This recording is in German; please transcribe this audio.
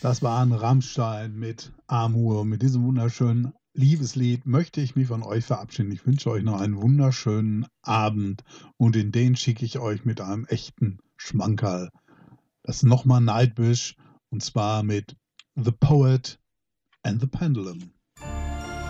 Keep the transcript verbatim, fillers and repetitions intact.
Das war ein Rammstein mit Amor. Mit diesem wunderschönen Liebeslied möchte ich mich von euch verabschieden. Ich wünsche euch noch einen wunderschönen Abend und in den schicke ich euch mit einem echten Schmankerl. Das ist nochmal Nightwish und zwar mit The Poet and the Pendulum.